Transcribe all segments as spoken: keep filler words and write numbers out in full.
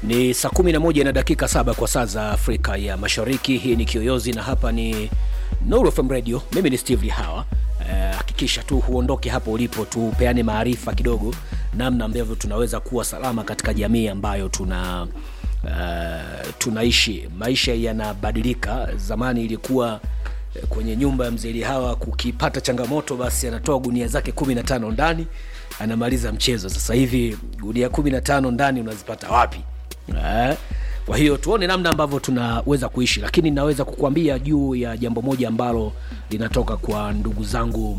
Ni saa kumi na moja na dakika saba kwa saa za Afrika ya Mashariki. Hii ni Kiyoyozi na hapa ni Nuru F M Radio. Mimi ni Steve Lihawa. Hakikisha uh, tu huondoke hapo ulipo, tupeane maarifa kidogo namna ambavyo tunaweza kuwa salama katika jamii ambayo tuna uh, tunaishi. Maisha yanabadilika. Zamani ilikuwa uh, kwenye nyumba ya mzee Lihawa kukipata changamoto basi anatoa gunia zake kumi na tano ndani anamaliza mchezo. Sasa hivi gunia kumi na tano ndani unazipata wapi? Eh, kwa hiyo tuone namna ambavyo tunaweza kuishi, lakini naweza kukuambia juu ya jambo moja ambalo linatoka kwa ndugu zangu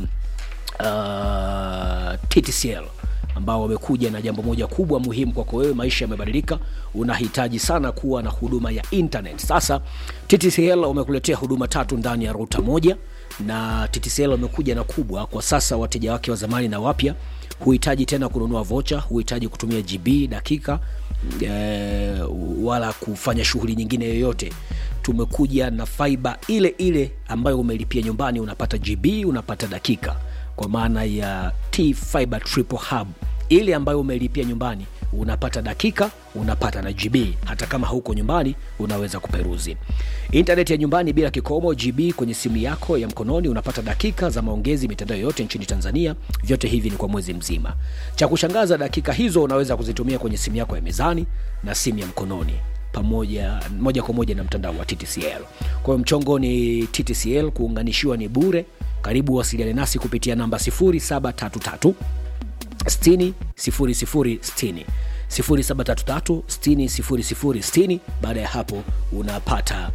uh, T T C L ambao wamekuja na jambo moja kubwa muhimu kwako wewe. Maisha yamebadilika, unahitaji sana kuwa na huduma ya internet. Sasa T T C L wamekuletea huduma tatu ndani ya router moja, na T T C L wamekuja na kubwa kwa sasa. Wateja wake wa zamani na wapya huhitaji tena kununua voucher, huhitaji kutumia G B dakika e, wala kufanya shughuli nyingine yoyote. Tumekuja na fiber ile ile ambayo umelipia nyumbani, unapata G B, unapata dakika, kwa maana ya T Fiber Triple Hub. Ile ambayo umelipia nyumbani unapata dakika, unapata na G B. Hata kama hauko nyumbani unaweza kuperuzi internet ya nyumbani bila kikomo. G B kwenye simu yako ya mkononi, unapata dakika za maongezi mitandao yote nchini Tanzania. Vyote hivi ni kwa mwezi mzima. Cha kushangaza, dakika hizo unaweza kuzitumia kwenye simu yako ya mezani na simu ya mkononi pamoja moja kwa moja na mtandao wa T T C L. Kwa hiyo mchongo ni T T C L, kuunganishiwa ni bure. Karibu wasiliane nasi kupitia namba sifuri saba tatu tatu sitini sifuri sifuri sitini sifuri saba tatu tatu sitini sifuri sifuri sitini. Baada ya hapo unapata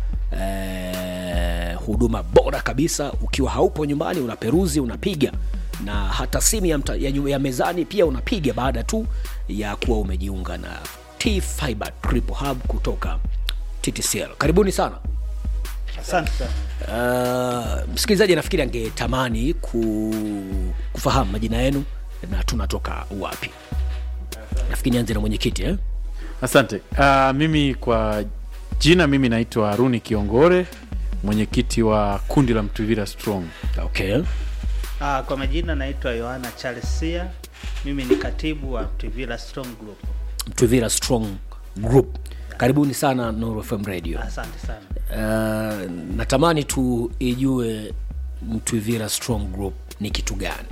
eh, huduma bora kabisa. Ukiwa haupo nyumbani unaperuzi, unapiga, na hata simu ya, mta, ya, ya mezani pia unapiga baada tu ya kuwa umejiunga na T Fiber Triple Hub kutoka T T C L. Karibuni sana. Asante sana. Uh, msikilizaji nafikiri angetamani ku, kufahamu majina yenu na tunatoka wapi. Nafikiri nianze na mwenyekiti eh? Asante. Uh, mimi kwa jina mimi naitwa Aruni Kiongore, mwenyekiti wa kundi la Mtuvira Strong. Okay. Ah, kwa majina naitwa Yohana Charles Sia. Mimi ni katibu wa Mtuvira Strong Group. Mtuvira Strong Group. Karibuni sana Nuru F M Radio. Asante sana. Uh, natamani tu ijue Mtuvira Strong Group ni kitu gani?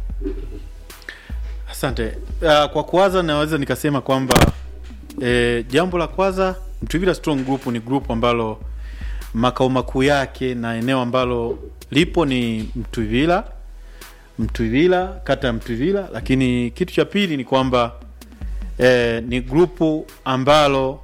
Asante. Uh, kwa kwanza naweza nikasema kwamba eh, jambo la kwanza, Mtuvira Strong Group ni group ambalo makao makuu yake na eneo ambalo lipo ni Mtuvira, Mtuvira, kata ya Mtuvira. Lakini kitu cha pili ni kwamba eh, ni grupu ambalo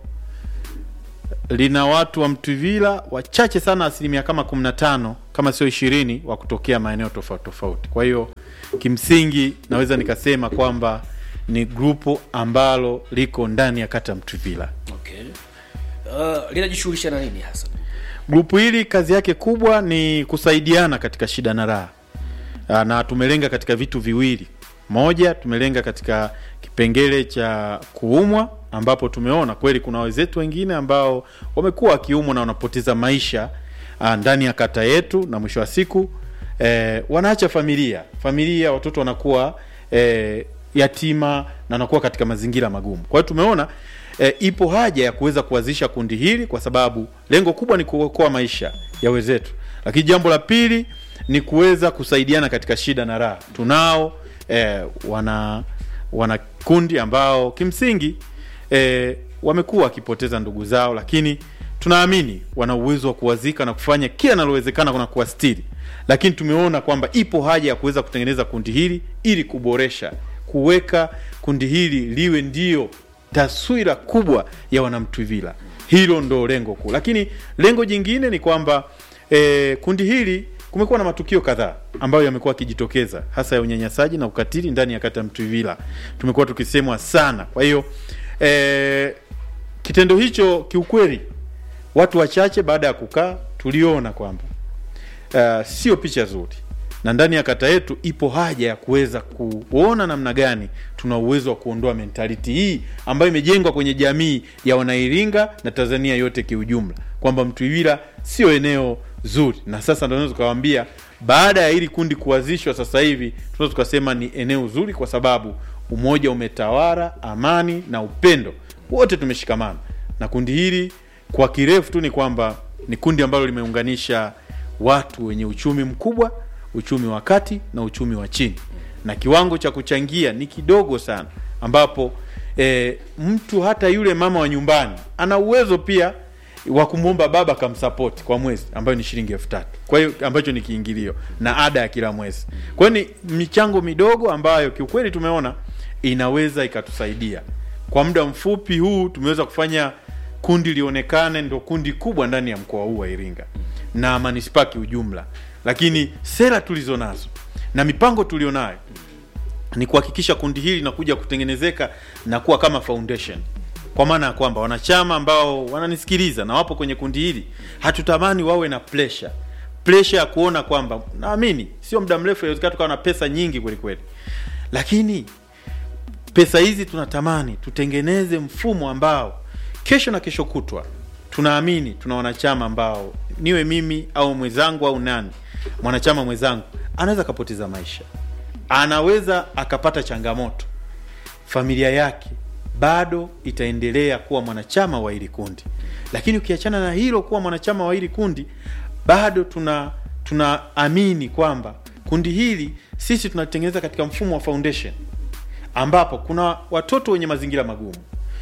lina watu wa Mtuvira wachache sana, asilimia kama kumi na tano kama sio ishirini, wa kutokea maeneo tofauti tofauti. Kwa hiyo kimsingi naweza nikasema kwamba ni grupu ambalo liko ndani ya kata Mtuvira. Okay. Uh, linajishughulisha na nini hasa? Grupu hili kazi yake kubwa ni kusaidiana katika shida na raha. Uh, na tumelenga katika vitu viwili. Moja, tumelenga katika kipengele cha kuumwa, ambapo tumeona kweli kuna wenzetu wengine ambao wamekuwa wakiumwa na wanapoteza maisha uh, ndani ya kata yetu, na mwisho wa siku eh, wanaacha familia familia watoto wanakuwa eh, yatima na wanakuwa katika mazingira magumu. Kwa hiyo tumeona eh, ipo haja ya kuweza kuanzisha kundi hili, kwa sababu lengo kubwa ni kuokoa maisha ya wenzetu. Lakini jambo la pili ni kuweza kusaidiana katika shida na raha. Tunao eh, wana wana kundi ambao kimsingi eh, wamekuwa wakipoteza ndugu zao, lakini tunaamini wana uwezo wa kuwazika na kufanya kila linalowezekana kuna kuwastiri. Lakini tumeona kwamba ipo haja ya kuweza kutengeneza kundi hili ili kuboresha, kuweka kundi hili liwe ndio taswira kubwa ya wanamtuvila. Hilo ndo lengo kuu. Lakini lengo jingine ni kwamba e, kundi hili kumekuwa na matukio kadhaa ambayo yamekuwa yakijitokeza, hasa ya unyanyasaji na ukatili ndani ya kata Mtuvila. Tumekuwa tukisemwa sana. Kwa hiyo e, kitendo hicho kiukweli watu wachache baada ya kukaa tuliona kwamba uh, sio picha nzuri, na ndani ya kata yetu ipo haja ya kuweza kuona namna gani tuna uwezo wa kuondoa mentality hii ambayo imejengwa kwenye jamii ya Wanairinga na Tanzania yote kiujumla, kwamba Mtuvila sio eneo zuri. Na sasa ndio tunaweza kuwaambia baada ya hili kundi kuanzishwa sasa hivi tunaweza tukasema ni eneo zuri, kwa sababu umoja umetawala, amani na upendo, wote tumeshikamana. Na kundi hili kwa kirefu tu ni kwamba ni kundi ambalo limeunganisha watu wenye uchumi mkubwa, uchumi wa kati na uchumi wa chini, na kiwango cha kuchangia ni kidogo sana, ambapo e, mtu hata yule mama wa nyumbani ana uwezo pia wa kumuomba baba kamsupport kwa mwezi, ambayo ni shilingi elfu tatu. Kwa hiyo ambacho ni kiingilio na ada ya kila mwezi. Kwa hiyo ni michango midogo ambayo kiukweli tumeona inaweza ikatusaidia. Kwa muda mfupi huu tumeweza kufanya kundi lionekane ndio kundi kubwa ndani ya mkoa huu wa Iringa na manispaa kiujumla. Lakini sera tulizo nazo na mipango tulionayo ni kuhakikisha kundi hili linakuja kutengenezeka na kuwa kama foundation. Kwa maana ya kwamba wanachama ambao wananisikiliza na wapo kwenye kundi hili, hatutamani wawe na pressure. Pressure ya kuona kwamba naamini sio muda mrefu inawezekana tukawa na pesa nyingi kweli kweli. Lakini pesa hizi tunatamani tutengeneze mfumo ambao kesho na kesho kutwa tunaamini tuna wanachama ambao niwe mimi au mwenzangu au nani, mwanachama mwenzangu anaweza kapoteza maisha, anaweza akapata changamoto, familia yake bado itaendelea kuwa mwanachama wa hili kundi. Lakini ukiachana na hilo kuwa mwanachama wa hili kundi, bado tuna tunaamini kwamba kundi hili sisi tunatengeneza katika mfumo wa foundation, ambapo kuna watoto wenye mazingira magumu.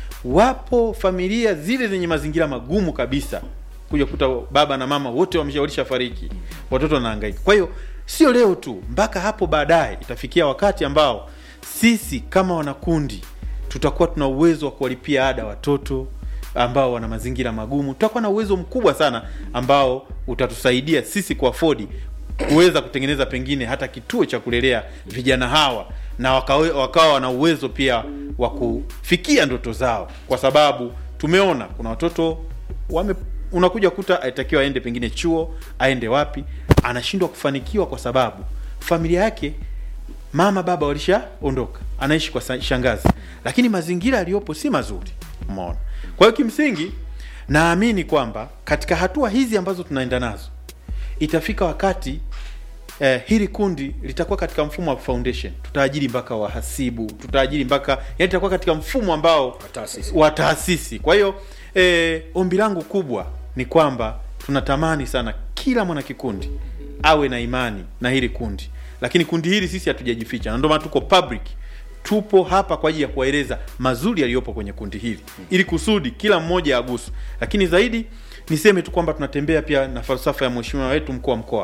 Wapo familia zile zenye mazingira magumu kabisa, kuja kuta baba na mama wote wameshaolisha fariki, watoto wanahangaika. Kwa hiyo sio leo tu, mpaka hapo baadaye itafikia wakati ambao sisi kama wanakundi tutakuwa tuna uwezo wa kuwalipia ada watoto ambao wana mazingira magumu. Tutakuwa na uwezo mkubwa sana ambao utatusaidia sisi kwa afford kuweza kutengeneza pengine hata kituo cha kulelea vijana hawa, na wakawa wakawa na uwezo pia wa kufikia ndoto zao. Kwa sababu tumeona kuna watoto wame unakuja kuta aitakiwa aende pengine chuo, aende wapi, anashindwa kufanikiwa kwa sababu familia yake mama baba walishaondoka, anaishi kwa shangazi, lakini mazingira aliyopo si mazuri. Umeona? Kwa hiyo kimsingi naamini kwamba katika hatua hizi ambazo tunaenda nazo itafika wakati eh, hili kundi litakuwa katika mfumo wa foundation. Tutaajiri mpaka wahasibu, tutaajiri mpaka, yani itakuwa katika mfumo ambao wa taasisi. Kwa hiyo eh, ombi langu kubwa ni kwamba tunatamani sana kila mwana kikundi awe na imani na hili kundi. Lakini kundi hili sisi hatujajificha, na ndio maana tuko public. Tupo hapa kwa ajili ya kuwaeleza mazuri yaliyopo kwenye kundi hili, ili kusudi kila mmoja agusu. Lakini zaidi niseme tu kwamba tunatembea pia na falsafa ya mheshimiwa wetu mkuu wa mkoa.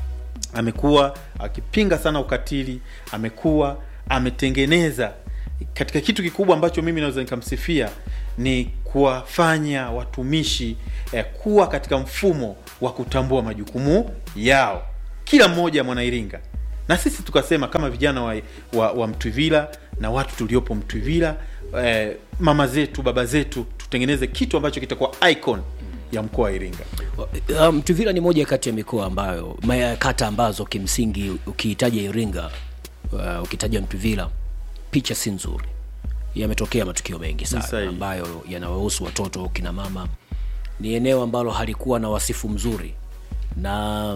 Amekuwa akipinga sana ukatili, amekuwa ametengeneza katika kitu kikubwa ambacho mimi naweza nikamsifia ni kuwafanya watumishi eh, kuwa katika mfumo wa kutambua majukumu yao, kila mmoja mwana Iringa. Na sisi tukasema kama vijana wa, wa, wa Mtwivila na watu tuliopo Mtwivila, eh, mama zetu, baba zetu, tutengeneze kitu ambacho kitakuwa icon ya mkoa wa Iringa. Mtwivila um, ni moja kati ya mikoa ambayo kata ambazo kimsingi ukihitaji Iringa, uh, ukitaja Mtwivila picha si nzuri. Yametokea matukio mengi sana ambayo yanawahusu watoto, kina mama. Ni eneo ambalo halikuwa na wasifu mzuri, na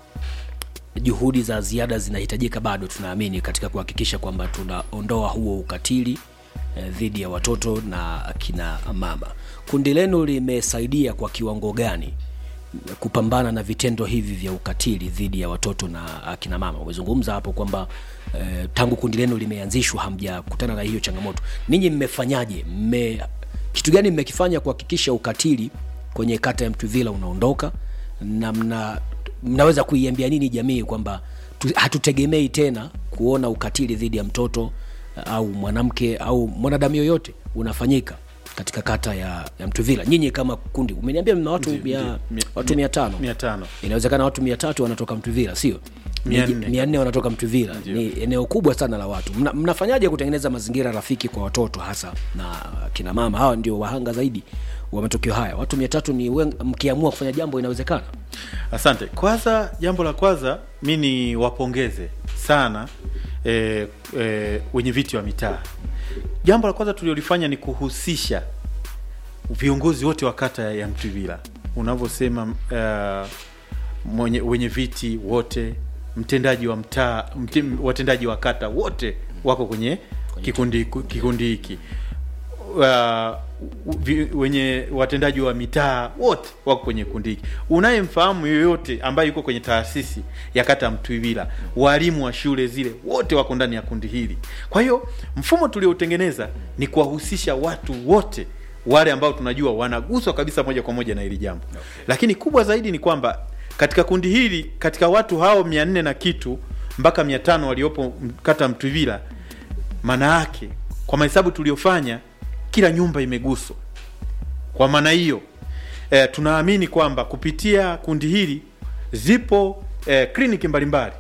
juhudi za ziada zinahitajika bado, tunaamini, katika kuhakikisha kwamba tunaondoa huo ukatili eh, dhidi ya watoto na akina mama. Kundi lenu limesaidia kwa kiwango gani kupambana na vitendo hivi vya ukatili dhidi ya watoto na akina mama? Umezungumza hapo kwamba eh, tangu kundi lenu limeanzishwa hamjakutana na hiyo changamoto. Ninyi mmefanyaje? Mme kitu gani mmekifanya kuhakikisha ukatili kwenye kata ya Mtwivila unaondoka, na mna mnaweza kuiambia nini jamii kwamba hatutegemei tena kuona ukatili dhidi ya mtoto au mwanamke au mwanadamu yoyote unafanyika katika kata ya, ya Mtwivila? Nyinyi kama kundi, umeniambia mna watu mia, watu mia tano. Inawezekana watu mia tatu wanatoka Mtwivila, sio? mia nne wanatoka Mtwivila. Ni eneo kubwa sana la watu. Mna, mnafanyaje kutengeneza mazingira rafiki kwa watoto hasa na kina mama? Hawa ndio wahanga zaidi wa matukio haya. Watu mia tatu ni mkiamua kufanya jambo inawezekana. Asante. Kwanza, jambo la kwanza mimi ni wapongeze sana eh, eh, wenye viti wa mitaa. Jambo la kwanza tuliolifanya ni kuhusisha viongozi wote wa kata ya Mtwivila. Unavyosema uh, mwenye wenye viti wote, mtendaji wa mtaa, watendaji wa kata wote wako kwenye kikundi kikundi hiki. Uh, vi, wenye watendaji wa mitaa wote wako kwenye kundi hiki. Unayemfahamu yoyote ambaye yuko kwenye taasisi ya kata Mtwivila, walimu wa shule zile wote wako ndani ya kundi hili. Kwa hiyo mfumo tuliotengeneza ni kuwahusisha watu wote wale ambao tunajua wanaguswa kabisa moja kwa moja na hili jambo. Okay. Lakini kubwa zaidi ni kwamba katika kundi hili, katika watu hao mia nne na kitu mpaka mia tano waliopo kata Mtwivila, maana yake kwa mahesabu tuliofanya kila nyumba imeguswa. Kwa maana hiyo e, tunaamini kwamba kupitia kundi hili zipo e, kliniki mbalimbali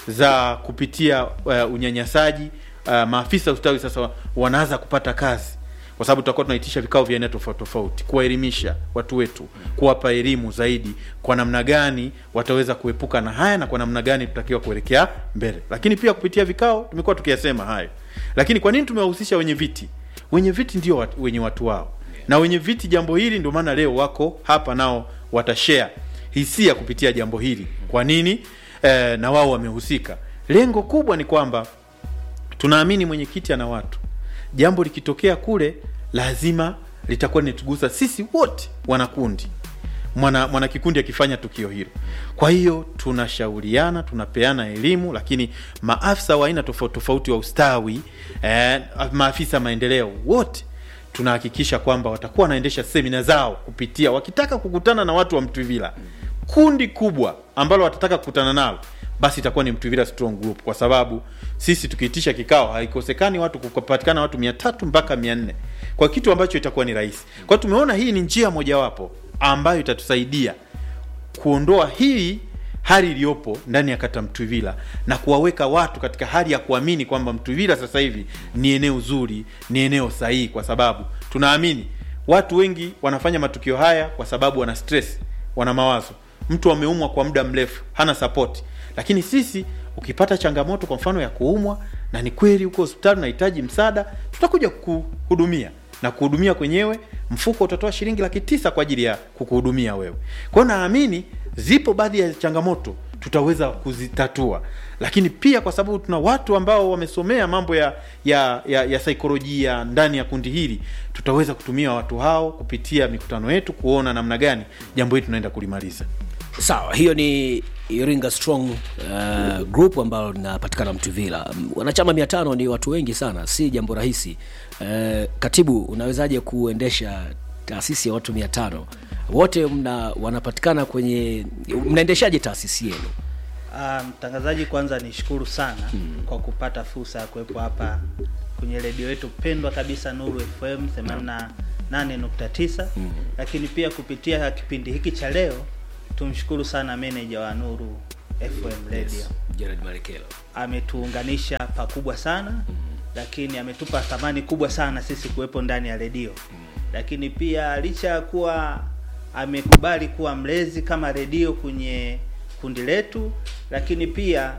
za kupitia e, unyanyasaji. E, maafisa ustawi sasa wanaanza kupata kazi, kwa sababu tutakuwa tunaitisha vikao vya aina tofauti tofauti kuwaelimisha watu wetu, kuwapa elimu zaidi kwa namna gani wataweza kuepuka na haya na kwa namna gani tutakiwa kuelekea mbele. Lakini pia kupitia vikao tumekuwa tukiyasema hayo. Lakini kwa nini tumewahusisha wenye viti? Wenye viti ndio watu, wenye watu wao. Na wenye viti jambo hili ndio maana leo wako hapa, nao watashare hisia kupitia jambo hili. Kwa nini e, na wao wamehusika? Lengo kubwa ni kwamba tunaamini mwenyekiti ana watu. Jambo likitokea kule lazima litakuwa linatugusa sisi wote wanakundi. Mwana mwana kikundi akifanya tukio hilo. Kwa hiyo tunashauriana, tunapeana elimu, lakini maafisa wa aina tofauti tofauti wa ustawi, eh, maafisa maendeleo wote tunahakikisha kwamba watakuwa wanaendesha semina zao kupitia, wakitaka kukutana na watu wa Mtwivila, kundi kubwa ambalo watataka kukutana nalo, basi itakuwa ni Mtwivila Strong Group, kwa sababu sisi tukiitisha kikao haikosekani watu, kupatikana watu mia tatu mpaka mia nne kwa kitu ambacho itakuwa ni rahisi. Kwa tumeona hii ni njia mojawapo ambayo itatusaidia kuondoa hii hali iliyopo ndani ya kata Mtwivila na kuwaweka watu katika hali ya kuamini kwamba Mtwivila sasa hivi ni eneo zuri, ni eneo sahihi, kwa sababu tunaamini watu wengi wanafanya matukio haya kwa sababu wana stress, wana mawazo. Mtu ameumwa kwa muda mrefu, hana support. Lakini sisi ukipata changamoto kwa mfano ya kuumwa na ni kweli uko hospitali unahitaji msaada, tutakuja kukuhudumia. Na kuhudumia kwenyewe mfuko utatoa shilingi laki tisa kwa ajili ya kukuhudumia wewe. Kwa hiyo naamini zipo baadhi ya changamoto tutaweza kuzitatua. Lakini pia kwa sababu tuna watu ambao wamesomea mambo ya ya ya, ya saikolojia ndani ya kundi hili, tutaweza kutumia watu hao kupitia mikutano yetu kuona namna gani jambo hili tunaenda kulimaliza. Sawa, hiyo ni Iringa Strong uh, Group ambalo linapatikana Mtwivila. Wanachama mia tano ni watu wengi sana, si jambo rahisi. Uh, katibu, unawezaje kuendesha taasisi ya watu mia tano? Wote mna wanapatikana kwenye, mnaendeshaje taasisi yenu? Uh, mtangazaji, kwanza nishukuru sana hmm. kwa kupata fursa ya kuwepo hapa kwenye redio yetu pendwa kabisa Nuru F M themanini na nane nukta tisa. hmm. Lakini pia kupitia kipindi hiki cha leo tumshukuru sana manager wa Nuru F M Radio, yes, Gerard Marekelo. Ametuunganisha pakubwa sana, mm. lakini ametupa thamani kubwa sana sisi kuwepo ndani ya redio. mm. Lakini pia licha ya kuwa amekubali kuwa mlezi kama redio kwenye kundi letu, lakini pia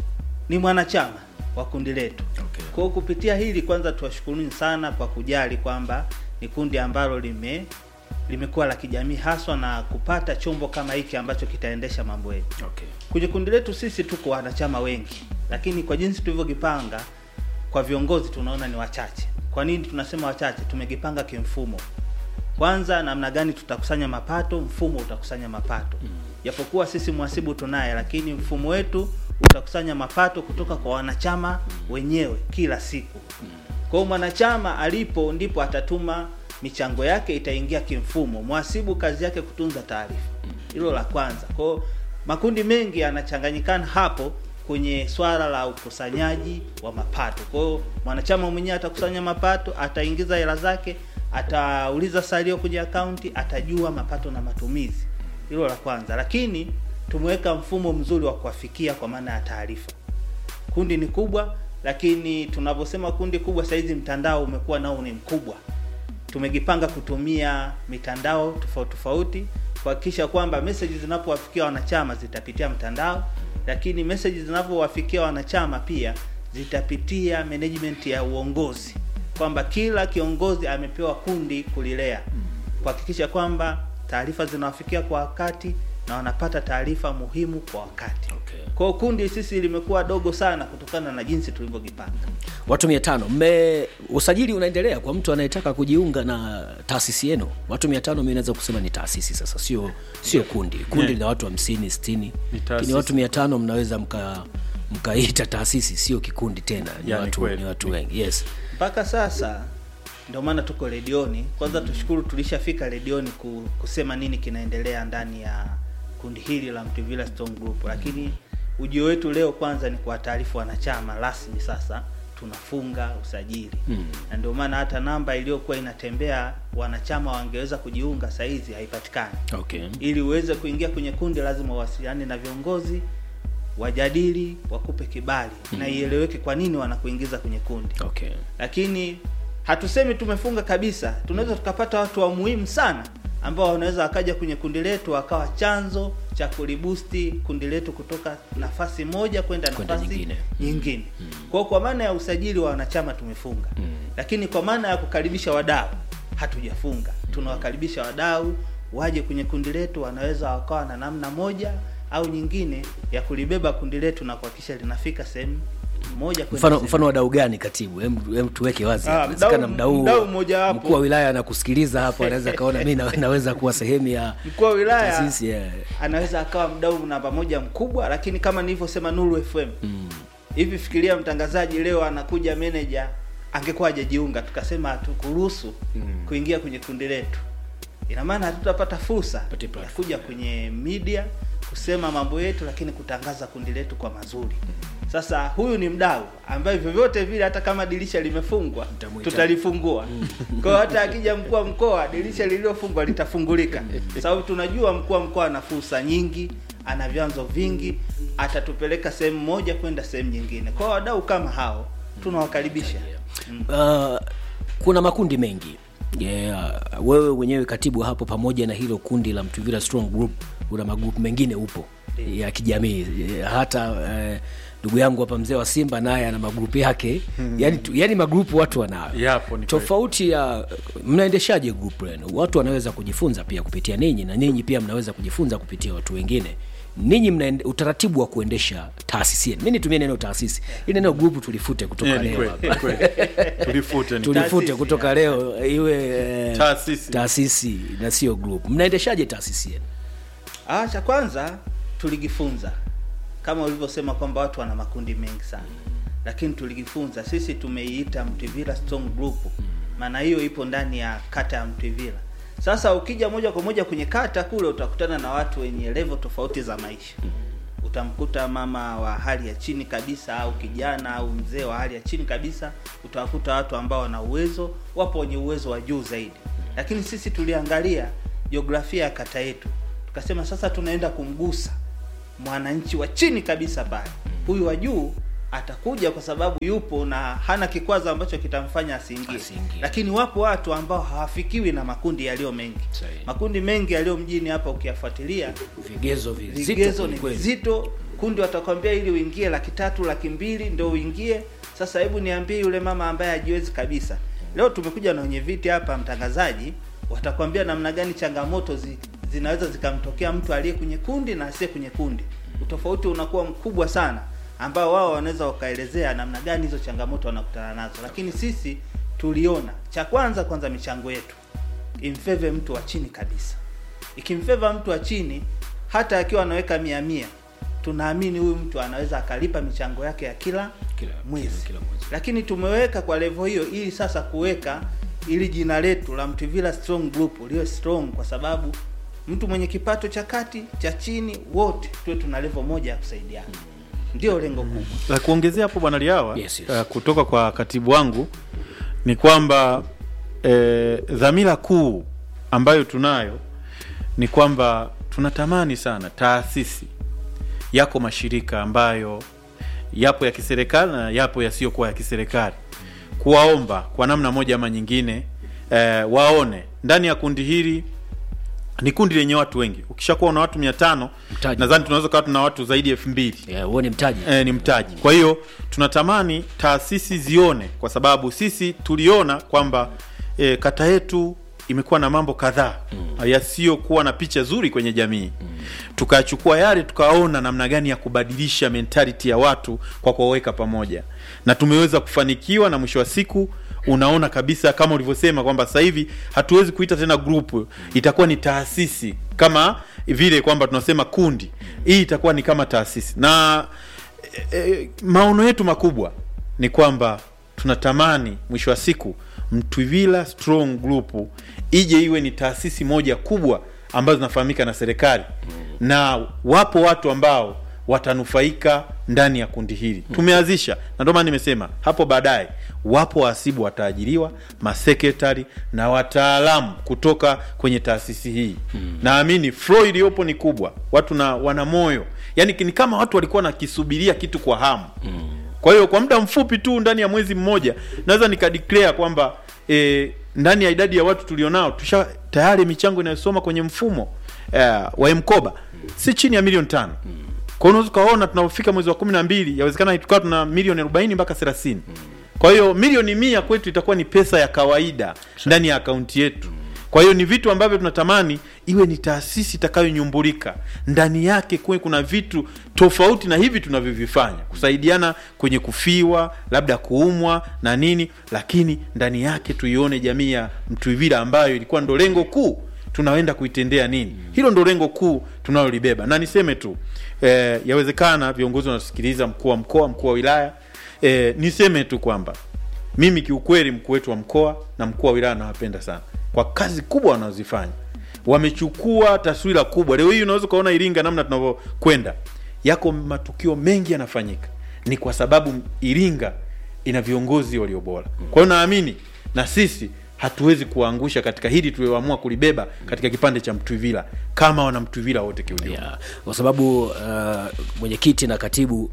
ni mwanachama wa kundi letu. Okay. Kwa kupitia hili kwanza tuwashukuruni sana kwa kujali kwamba ni kundi ambalo lime limekuwa la kijamii haswa na kupata chombo kama hiki ambacho kitaendesha mambo yetu. Okay. Kwenye kundi letu sisi tuko wanachama wengi, lakini kwa jinsi tulivyojipanga kwa viongozi tunaona ni wachache. Kwa nini tunasema wachache? Tumejipanga kimfumo. Kwanza namna gani tutakusanya mapato, mfumo utakusanya mapato. Japokuwa mm. sisi mhasibu tunaye, lakini mfumo wetu utakusanya mapato kutoka kwa wanachama mm. wenyewe kila siku. Mm. Kwa hiyo mwanachama alipo ndipo atatuma michango yake, itaingia kimfumo. Mhasibu kazi yake kutunza taarifa. Hilo la kwanza. Kwa hiyo makundi mengi yanachanganyikana hapo kwenye swala la ukusanyaji wa mapato. Kwa hiyo mwanachama mwenyewe atakusanya mapato, ataingiza hela zake, atauliza salio kwenye akaunti, atajua mapato na matumizi. Hilo la kwanza. Lakini tumeweka mfumo mzuri wa kuwafikia kwa maana ya taarifa. Kundi ni kubwa, lakini tunaposema kundi kubwa saizi mtandao umekuwa nao ni mkubwa. Tumejipanga kutumia mitandao tofauti tofauti kuhakikisha kwamba messages zinapowafikia wanachama zitapitia mtandao, lakini messages zinapowafikia wanachama pia zitapitia management ya uongozi, kwamba kila kiongozi amepewa kundi kulilea, kuhakikisha kwamba taarifa zinawafikia kwa wakati, na wanapata taarifa muhimu kwa wakati. Okay. Kwa kundi sisi limekuwa dogo sana kutokana na jinsi tulivyojipanga. Watu mia tano. Mme usajili unaendelea kwa mtu anayetaka kujiunga na taasisi yenu. Watu mia tano mimi naweza kusema ni taasisi sasa, sio sio kundi. Kundi lina yeah. watu hamsini sitini. Lakini watu mia tano mnaweza mka mkaita taasisi, sio kikundi tena. Ni yani watu kweli. Ni watu wengi. Yes. Mpaka sasa ndio maana tuko redioni. Kwanza tushukuru tulishafika redioni kusema nini kinaendelea ndani ya kundi hili la Mtuvila Strong Group. Lakini ujio wetu leo kwanza ni kwa taarifa wanachama rasmi sasa tunafunga usajili. Mm. Na ndio maana hata namba iliyokuwa inatembea wanachama wangeweza kujiunga saa hizi haipatikani. Okay. Ili uweze kuingia kwenye kundi lazima uwasiliane na viongozi, wajadili, wakupe kibali mm. na ieleweke kwa nini wanakuingiza kwenye kundi. Okay. Lakini hatusemi tumefunga kabisa. Tunaweza tukapata watu wa muhimu sana ambao wanaweza wakaja kwenye kundi letu wakawa chanzo cha kulibusti kundi letu kutoka nafasi moja kwenda nafasi nyingine. nyingine. Mm. Kwa kwa maana ya usajili wa wanachama tumefunga. Mm. Lakini kwa maana ya kukaribisha wadau hatujafunga. Tunawakaribisha wadau waje kwenye kundi letu, wanaweza wakawa na namna moja au nyingine ya kulibeba kundi letu na kuhakikisha linafika sehemu moja kwenda. Mfano mfano wadau gani katibu? Hem hem tuweke wazi. Inawezekana mdau mdau mmoja hapo. Mkuu wa wilaya anakusikiliza hapo, anaweza kaona mimi na, naweza kuwa sehemu ya mkuu wa wilaya. Taasisi, yeah. Anaweza akawa mdau namba moja mkubwa, lakini kama nilivyosema Nuru F M. Mm. Hivi fikiria mtangazaji leo anakuja manager angekuwa hajajiunga tukasema hatukuruhusu mm. kuingia kwenye kundi letu. Ina maana hatutapata fursa ya kuja kwenye media kusema mambo yetu lakini kutangaza kundi letu kwa mazuri. Sasa huyu ni mdau ambaye vyovyote vile hata kama dirisha limefungwa tutalifungua. Kwa hata akija mkuu wa mkoa dirisha lililofungwa litafungulika. Sababu tunajua mkuu wa mkoa ana fursa nyingi, ana vyanzo vingi, atatupeleka sehemu moja kwenda sehemu nyingine. Kwa wadau kama hao tunawakaribisha. Mm. Uh, kuna makundi mengi. Yeah, wewe mwenyewe katibu hapo pamoja na hilo kundi la Mtuvila Strong Group kuna magrupu mengine upo yeah. ya kijamii. Hata ndugu uh, yangu hapa mzee wa Simba naye ana magrupu yake. Hmm. Yaani yani magrupu watu wanao. Yapo ni tofauti ya mnaendeshaje group lenu? Watu wanaweza kujifunza pia kupitia ninyi na ninyi pia mnaweza kujifunza kupitia watu wengine. Ninyi mna utaratibu wa kuendesha taasisi. Mimi nitumie neno taasisi. Ile neno group tulifute kutoka yeah, leo hapa. tulifute ni tulifute kutoka ya. Leo iwe taasisi. Taasisi na sio group. Mnaendeshaje taasisi yenu? Ah, cha kwanza tulijifunza. Kama ulivyosema kwamba watu wana makundi mengi sana. Lakini tulijifunza sisi tumeiita Mtuvila Strong Group. Maana hiyo ipo ndani ya kata ya Mtuvila. Sasa ukija moja kwa moja kwenye kata kule utakutana na watu wenye level tofauti za maisha. Utamkuta mama wa hali ya chini kabisa au kijana au mzee wa hali ya chini kabisa, utawakuta watu ambao wana uwezo, wapo wenye uwezo wa juu zaidi. Lakini sisi tuliangalia jiografia ya kata yetu. Tukasema sasa tunaenda kumgusa mwananchi wa chini kabisa pale. Huyu wa juu atakuja kwa sababu yupo na hana kikwazo ambacho kitamfanya asiingie. Lakini wapo watu ambao hawafikiwi na makundi yaliyo mengi. Say. Makundi mengi yaliyo mjini hapa ukiyafuatilia vigezo vizito, vigezo ni vizito. Kundi watakwambia ili uingie laki tatu laki mbili ndio uingie. Sasa hebu niambie yule mama ambaye hajiwezi kabisa. Leo tumekuja na wenye viti hapa mtangazaji, watakwambia namna gani changamoto zi, zinaweza zikamtokea mtu aliye kwenye kundi na asiye kwenye kundi. Utofauti unakuwa mkubwa sana, ambao wao wanaweza wakaelezea namna gani hizo changamoto wanakutana nazo. Lakini sisi tuliona cha kwanza kwanza michango yetu imfeve mtu wa chini kabisa. Ikimfeva mtu wa chini hata akiwa anaweka mia mia, tunaamini huyu mtu anaweza akalipa michango yake ya kila kila mwezi. Kila, kila mwezi. Lakini tumeweka kwa level hiyo ili sasa kuweka ili jina letu la Mtuvila Strong Group liwe strong, kwa sababu mtu mwenye kipato cha kati cha chini wote tuwe tuna level moja ya kusaidiana. Ndio lengo kubwa. La kuongezea hapo bwana Liawa, yes, yes. Uh, kutoka kwa katibu wangu ni kwamba eh, dhamira kuu ambayo tunayo ni kwamba tunatamani sana taasisi yako mashirika ambayo yapo ya kiserikali na yapo yasiyokuwa ya kiserikali kuwaomba kwa namna moja ama nyingine eh, waone ndani ya kundi hili. Ni kundi lenye watu wengi. Ukishakuwa na watu mia tano nadhani tunaweza kuwa tuna watu zaidi ya elfu mbili. Yeah, huo ni mtaji. Eh, ni mtaji. Kwa hiyo tunatamani taasisi zione, kwa sababu sisi tuliona kwamba eh, kata yetu imekuwa na mambo kadhaa mm. yasiyokuwa na picha nzuri kwenye jamii mm. tukachukua yale tukaona namna gani ya kubadilisha mentality ya watu kwa kuwaweka pamoja, na tumeweza kufanikiwa, na mwisho wa siku unaona kabisa kama ulivyosema kwamba sasa hivi hatuwezi kuita tena group, itakuwa ni taasisi, kama vile kwamba tunasema kundi, hii itakuwa ni kama taasisi. Na e, e, maono yetu makubwa ni kwamba tunatamani mwisho wa siku Mtwivila Strong Group ije iwe ni taasisi moja kubwa ambazo zinafahamika na serikali, na wapo watu ambao watanufaika ndani ya kundi hili. Tumeanzisha, na ndio maana nimesema hapo baadaye wapo wahasibu wataajiriwa, masekretari na wataalamu kutoka kwenye taasisi hii. Hmm. Naamini flow iliyopo ni kubwa. Watu na wana moyo. Yaani ni kama watu walikuwa nakisubiria kitu kwa hamu. Hmm. Kwa hiyo kwa muda mfupi tu ndani ya mwezi mmoja naweza nikadeclare kwamba e, ndani ya idadi ya watu tulionao tusha tayari michango inayosoma kwenye mfumo e, wa mkoba si chini ya milioni tano. Hmm. Kwa hiyo unaweza kuona tunapofika mwezi wa kumi na mbili yawezekana tukawa tuna milioni arobaini mpaka thelathini. Hmm. Kwa hiyo milioni mia kwetu itakuwa ni pesa ya kawaida ndani ya akaunti yetu. Kwa hiyo ni vitu ambavyo tunatamani iwe ni taasisi itakayonyumbulika. Ndani yake kuwe kuna vitu tofauti na hivi tunavyovifanya. Kusaidiana kwenye kufiwa, labda kuumwa na nini, lakini ndani yake tuione jamii ya Mtwivila ambayo ilikuwa ndo lengo kuu tunaenda kuitendea nini. Hilo ndo lengo kuu tunalolibeba. Na niseme tu, eh, yawezekana viongozi wanasikiliza, mkuu wa mkoa, mkuu wa wilaya, eh, niseme tu kwamba mimi kiukweli mkuu wetu wa mkoa na mkuu wa wilaya nawapenda sana kwa kazi kubwa wanazofanya. Wamechukua taswira kubwa. Leo hii unaweza kuona Iringa namna tunavyokwenda, yako matukio mengi yanafanyika ni kwa sababu Iringa ina viongozi walio bora. Kwa hiyo naamini na sisi hatuwezi kuangusha katika hili tulioamua kulibeba katika kipande cha Mtwivila kama wana Mtwivila wote kiujumla. Yeah. Kwa sababu uh, mwenyekiti na katibu,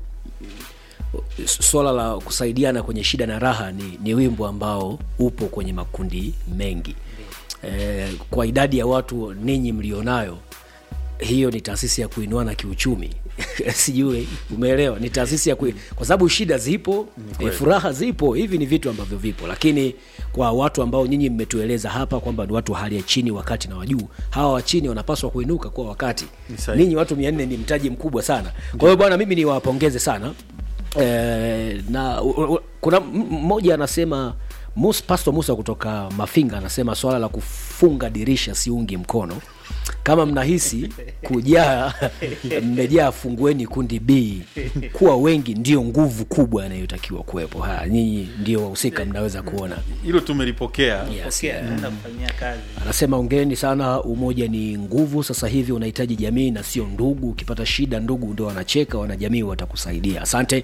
swala la kusaidiana kwenye shida na raha ni, ni wimbo ambao upo kwenye makundi mengi. E, kwa idadi ya watu ninyi mlionayo, hiyo ni taasisi ya kuinuana kiuchumi. Sijui umeelewa, ni taasisi ya kui... kwa sababu shida zipo, e, furaha zipo, hivi ni vitu ambavyo vipo. Lakini kwa watu ambao nyinyi mmetueleza hapa kwamba ni watu hali ya chini wakati na wajuu, hawa wa chini wanapaswa kuinuka kwa wakati. Ninyi watu mia nne ni mtaji mkubwa sana. Kwa hiyo bwana, mimi niwapongeze sana. E, na u, u, kuna mmoja anasema, Musa, Pastor Musa kutoka Mafinga anasema swala la kufunga dirisha siungi mkono. Kama mnahisi kujaa mmejaa, fungueni kundi B. Kuwa wengi ndio nguvu kubwa inayotakiwa kuwepo. Ha, nyinyi ndio wahusika, mnaweza kuona hilo tumelipokea. Yes, yeah. yeah. kazi. Anasema ongeeni sana, umoja ni nguvu. Sasa hivi unahitaji jamii na sio ndugu. Ukipata shida ndugu ndio wanacheka, wanajamii watakusaidia. Asante.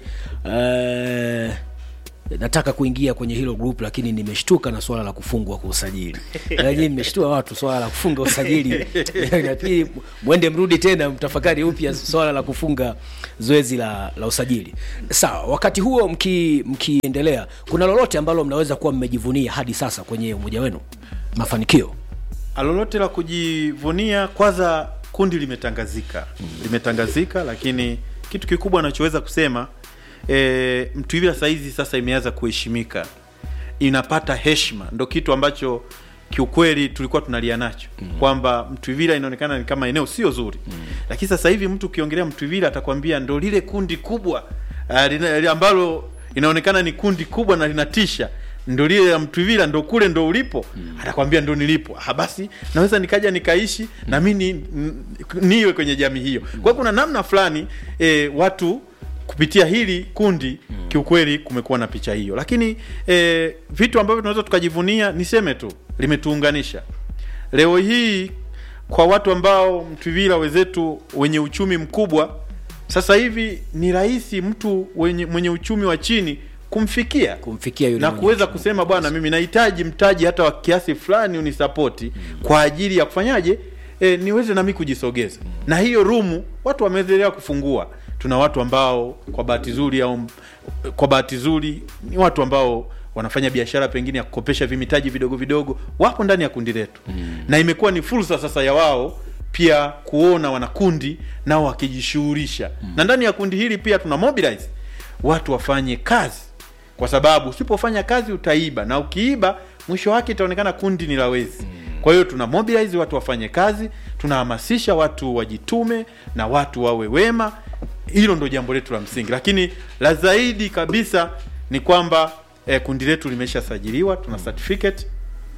Uh, nataka kuingia kwenye hilo group, lakini nimeshtuka na swala la kufungwa kwa usajili. Yaani nimeshtua watu swala la kufunga usajili. Na pia mwende mrudi tena mtafakari upya swala la kufunga zoezi la la usajili. Sawa, wakati huo mki mkiendelea, kuna lolote ambalo mnaweza kuwa mmejivunia hadi sasa kwenye umoja wenu? Mafanikio lolote la kujivunia? Kwanza kundi limetangazika. Hmm. Limetangazika, lakini kitu kikubwa anachoweza kusema, E, Mtwivila saizi sasa imeanza kuheshimika, inapata heshima. Ndio kitu ambacho kiukweli tulikuwa tunalia nacho. Mm. Kwamba Mtwivila inaonekana ni kama eneo sio zuri. Mm. Lakini sasa hivi mtu ukiongelea Mtwivila atakwambia ndio lile kundi kubwa uh, ambalo inaonekana ni kundi kubwa na linatisha. Ndio lile ya Mtwivila, ndio kule ndio ulipo. Mm. Atakwambia ndio nilipo. Ah, basi naweza nikaja nikaishi. Mm. na mimi niwe kwenye jamii hiyo. Mm. Kwa hiyo kuna namna fulani e, watu kupitia hili kundi, hmm. kiukweli kumekuwa na picha hiyo. Lakini e, vitu ambavyo tunaweza tukajivunia, niseme tu limetuunganisha. Leo hii kwa watu ambao Mtwivila wenzetu wenye uchumi mkubwa, sasa hivi ni rahisi mtu wenye, mwenye uchumi wa chini kumfikia kumfikia yule na kuweza kusema bwana, mimi nahitaji mtaji hata wa kiasi fulani unisapoti. Hmm. Kwa ajili ya kufanyaje e, niweze na mimi kujisogeza. Hmm. Na hiyo rumu watu wameendelea kufungua. Tuna watu ambao kwa bahati nzuri au kwa bahati nzuri ni watu ambao wanafanya biashara pengine ya kukopesha vimitaji vidogo vidogo, wapo ndani ya kundi letu. Mm. Na imekuwa ni fursa sasa ya wao pia kuona wanakundi nao wakijishughulisha. Mm. Na ndani ya kundi hili pia tuna mobilize watu wafanye kazi, kwa sababu usipofanya kazi utaiba, na ukiiba mwisho wake itaonekana kundi ni la wezi. Mm. Kwa hiyo tuna mobilize watu wafanye kazi, tunahamasisha watu wajitume na watu wawe wema. Hilo ndo jambo letu la msingi, lakini la zaidi kabisa ni kwamba eh, kundi letu limeshasajiliwa, tuna certificate,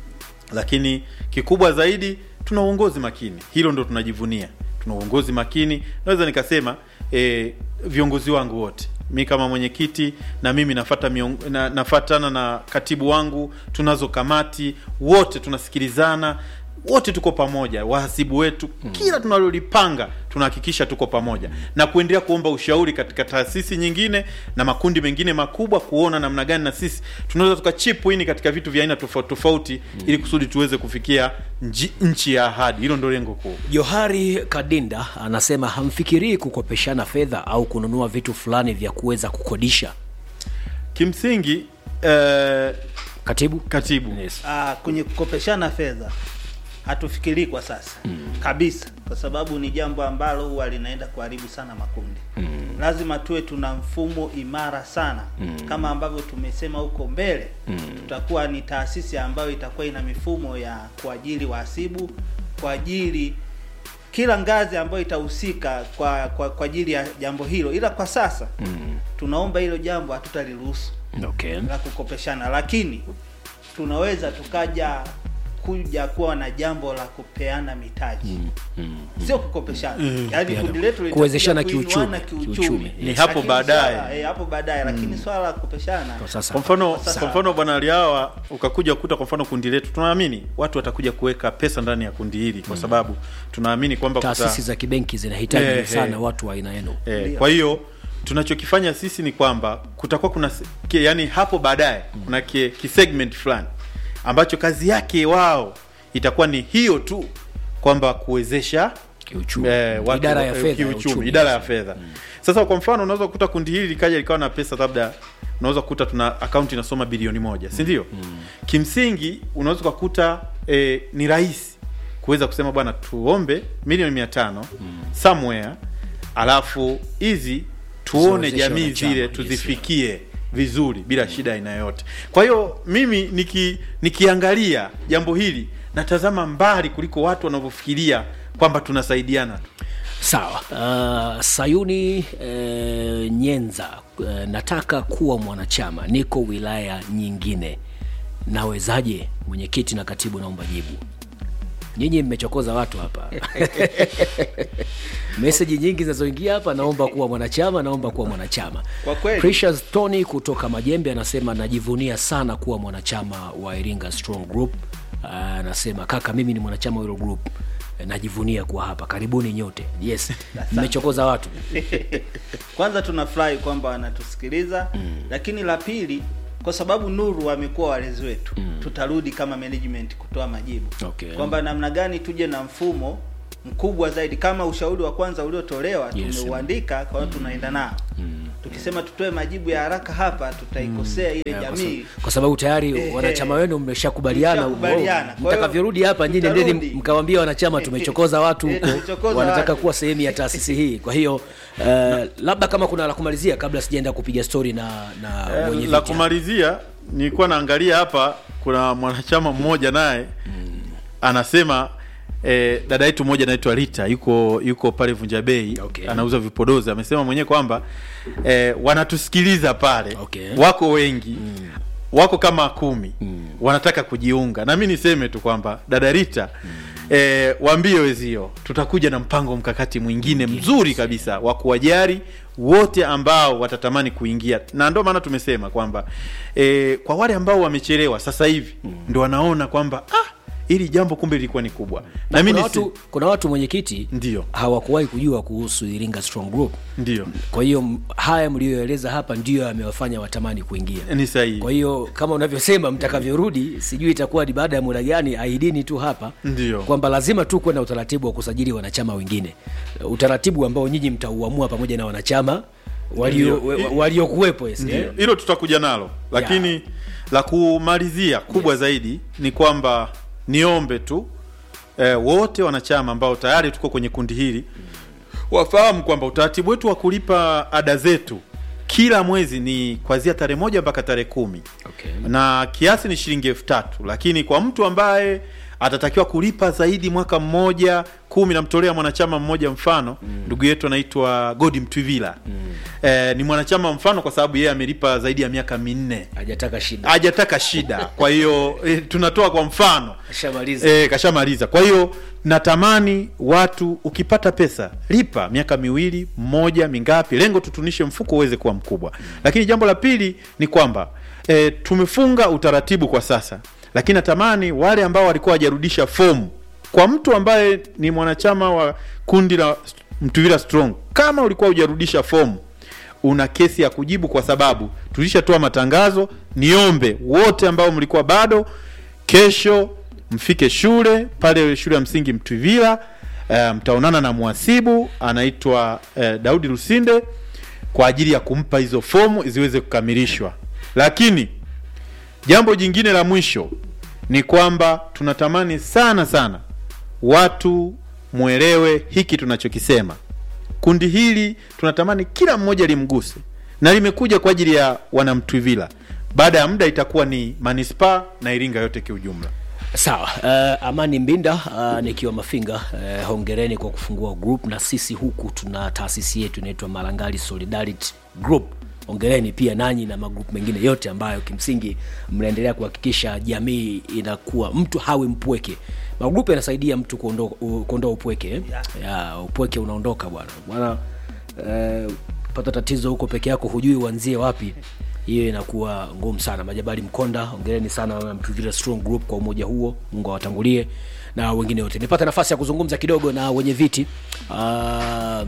lakini kikubwa zaidi tuna uongozi makini. Hilo ndo tunajivunia, tuna uongozi makini. Naweza nikasema eh, viongozi wangu wote, mimi kama mwenyekiti na mimi nafuata na, nafuatana na katibu wangu, tunazo kamati, wote tunasikilizana, wote tuko pamoja, wahasibu wetu, kila tunalolipanga tunahakikisha tuko pamoja, na kuendelea kuomba ushauri katika taasisi nyingine na makundi mengine makubwa, kuona namna gani na sisi tunaweza tukachipu ini katika vitu vya aina tofauti tofauti, ili kusudi tuweze kufikia nji, nchi ya ahadi. Hilo ndio lengo kuu. Johari Kadinda anasema hamfikirii kukopeshana fedha au kununua vitu fulani vya kuweza kukodisha. Kimsingi eh, katibu katibu yes. Ah, kwenye kukopeshana fedha hatufikiri kwa sasa mm. kabisa, kwa sababu ni jambo ambalo huwa linaenda kuharibu sana makundi mm. lazima tuwe tuna mfumo imara sana mm. kama ambavyo tumesema huko mbele mm. tutakuwa ni taasisi ambayo itakuwa ina mifumo ya kuajili wahasibu, kwa ajili kila ngazi ambayo itahusika kwa kwa kwa ajili ya jambo hilo, ila kwa sasa mm. tunaomba hilo jambo hatutaliruhusu okay. la kukopeshana, lakini tunaweza tukaja kuja kuwa na jambo la kupeana mitaji mm, mm, sio kukopeshana mm, yaani kundi letu kuwezeshana kiuchumi, kiuchumi. Ni hapo baadaye eh hapo baadaye mm. lakini swala la kukopeshana kwa mfano kwa mfano bwana Aliawa, ukakuja kukuta kwa mfano kundi letu, tunaamini watu watakuja kuweka pesa ndani ya kundi hili kwa sababu tunaamini kwamba taasisi kuta... za kibenki zinahitaji eh, sana eh, watu wa aina yenu eh, kwa hiyo tunachokifanya sisi ni kwamba kutakuwa kuna yani hapo baadaye mm. kuna ki, ki segment fulani ambacho kazi yake wao itakuwa ni hiyo tu, kwamba kuwezesha kiuchumi eh, watu, idara ya fedha kiuchumi, idara ya fedha mm. Sasa kwa mfano unaweza kukuta kundi hili likaja likawa na pesa, labda unaweza kukuta tuna account inasoma bilioni moja, si ndio? mm. Kimsingi unaweza kukuta eh, ni rahisi kuweza kusema bwana tuombe milioni mia tano mm. somewhere, alafu hizi tuone jamii zile tuzifikie yes, vizuri bila mm. shida aina yote. Kwa hiyo mimi niki nikiangalia jambo hili natazama mbali kuliko watu wanavyofikiria kwamba tunasaidiana tu. Sawa. Uh, Sayuni uh, Nyenza, uh, nataka kuwa mwanachama, niko wilaya nyingine, nawezaje? Mwenyekiti na katibu naomba jibu. Nyinyi mmechokoza watu hapa. Message nyingi zinazoingia hapa, naomba kuwa mwanachama, naomba kuwa mwanachama. Kwa kweli. Precious Tony kutoka Majembe anasema najivunia sana kuwa mwanachama wa Iringa Strong Group. Uh, anasema kaka, mimi ni mwanachama wa hilo group. Najivunia kuwa hapa. Karibuni nyote. Yes. Mmechokoza watu. Kwanza tunafurahi kwamba wanatusikiliza, mm. lakini la pili, kwa sababu Nuru wamekuwa walezi wetu, mm. tutarudi kama management kutoa majibu. Okay. Kwamba namna gani tuje na mfumo mkubwa zaidi, kama ushauri wa kwanza uliotolewa tumeuandika, kwa hiyo tunaenda nao. Mm. Tukisema tutoe majibu ya haraka hapa tutaikosea mm. ile yeah, jamii, kwa sababu tayari eh, wanachama wenu mmeshakubaliana. Mtakavyorudi hapa nyinyi ndeni mkawaambia wanachama tumechokoza watu huko, wanataka kuwa sehemu ya taasisi hii. Kwa hiyo uh, labda kama kuna la kumalizia kabla sijaenda kupiga story na na eh, mwenye la kumalizia nilikuwa naangalia hapa, kuna mwanachama mmoja naye mm. anasema Eh, dada yetu mmoja anaitwa Rita, yuko yuko pale Vunja Bei, okay. anauza vipodozi. Amesema mwenyewe kwamba eh, wanatusikiliza pale, okay. wako wengi mm. wako kama kumi mm. wanataka kujiunga. Na mimi niseme tu kwamba dada Rita mm. eh, waambie wezio tutakuja na mpango mkakati mwingine mm. mzuri kabisa wa kuwajali wote ambao watatamani kuingia. Na ndio maana tumesema kwamba eh, kwa wale ambao wamechelewa sasa hivi mm. ndio wanaona kwamba ah ili jambo kumbe lilikuwa ni kubwa. Na mimi watu kuna watu mwenyekiti ndio hawakuwahi kujua kuhusu Iringa Strong Group. Ndio. Kwa hiyo haya mlioeleza hapa ndio yamewafanya watamani kuingia. Ni sahihi. Kwa hiyo kama unavyosema mtakavyorudi, sijui itakuwa ni baada ya muda gani, aidini tu hapa ndio kwamba lazima tu kuwe na utaratibu wa kusajili wanachama wengine. Utaratibu ambao nyinyi mtauamua pamoja na wanachama walio waliokuwepo. Yes. Ndio. Hilo tutakuja nalo. Lakini yeah. la kumalizia kubwa yes. zaidi ni kwamba niombe tu eh, wote wanachama ambao tayari tuko kwenye kundi hili wafahamu kwamba utaratibu wetu wa kulipa ada zetu kila mwezi ni kuanzia tarehe moja mpaka tarehe kumi. Okay. Na kiasi ni shilingi elfu tatu, lakini kwa mtu ambaye atatakiwa kulipa zaidi mwaka mmoja kumi. Namtolea mwanachama mmoja mfano, ndugu mm. yetu anaitwa Godi Mtwivila mm. eh, ni mwanachama mfano kwa sababu yeye amelipa zaidi ya miaka minne, hajataka shida hajataka shida kwa hiyo eh, tunatoa kwa mfano kashamaliza eh, kashamaliza. Kwa hiyo natamani watu, ukipata pesa lipa miaka miwili, mmoja, mingapi, lengo tutunishe mfuko uweze kuwa mkubwa mm. Lakini jambo la pili ni kwamba eh, tumefunga utaratibu kwa sasa, lakini natamani wale ambao walikuwa hajarudisha fomu, kwa mtu ambaye ni mwanachama wa kundi la Mtwivila Strong, kama ulikuwa hujarudisha fomu una kesi ya kujibu, kwa sababu tulishatoa matangazo. Niombe wote ambao mlikuwa bado, kesho mfike shule pale, shule ya msingi Mtwivila. Uh, mtaonana na muhasibu anaitwa uh, Daudi Lusinde kwa ajili ya kumpa hizo fomu ziweze kukamilishwa. Lakini jambo jingine la mwisho ni kwamba tunatamani sana sana watu muelewe hiki tunachokisema. Kundi hili tunatamani kila mmoja limguse, na limekuja kwa ajili ya wanamtwivila. Baada ya muda itakuwa ni manispaa na Iringa yote kiujumla. Sawa. Uh, Amani Mbinda, uh, nikiwa Mafinga, uh, hongereni kwa kufungua group, na sisi huku tuna taasisi yetu inaitwa Malangali Solidarity Group. Hongereni pia nanyi na magroup mengine yote ambayo kimsingi mnaendelea kuhakikisha jamii inakuwa, mtu hawe mpweke. Magroup yanasaidia mtu kuondoa kuondoa upweke. Yeah. Ya, upweke unaondoka bwana. Bwana eh, pata tatizo huko peke yako hujui uanzie wapi, hiyo inakuwa ngumu sana. Majabali Mkonda, hongereni sana Mtwivila Strong Group kwa umoja huo. Mungu awatangulie na wengine wote. Nipata nafasi ya kuzungumza kidogo na wenye viti uh,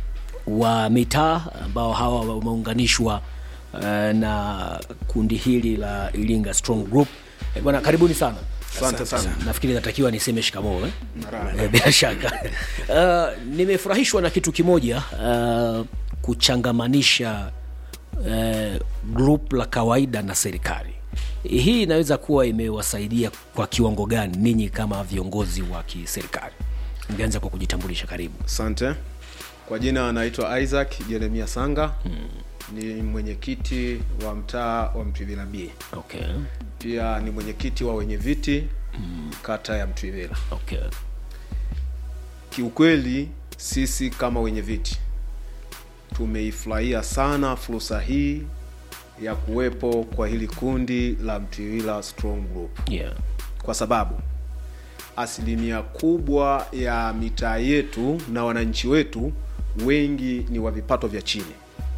wa mitaa ambao hawa wameunganishwa uh, na kundi hili la Iringa Strong Group. E, bwana karibuni sana. Asante sana. Nafikiri natakiwa niseme shikamoo eh. E, bila shaka. Uh, nimefurahishwa na kitu kimoja, uh, kuchangamanisha uh, group la kawaida na serikali. Hii inaweza kuwa imewasaidia kwa kiwango gani ninyi kama viongozi wa kiserikali? Ningeanza kwa kujitambulisha, karibu. Asante. Kwa jina anaitwa Isaac Jeremia Sanga. Hmm. Ni mwenyekiti wa mtaa wa Mtwivila B. Okay. Pia ni mwenyekiti wa wenye viti hmm. kata ya Mtwivila. Okay. Kiukweli sisi kama wenye viti tumeifurahia sana fursa hii ya kuwepo kwa hili kundi la Mtwivila Strong Group. Yeah. Kwa sababu asilimia kubwa ya mitaa yetu na wananchi wetu wengi ni wa vipato vya chini,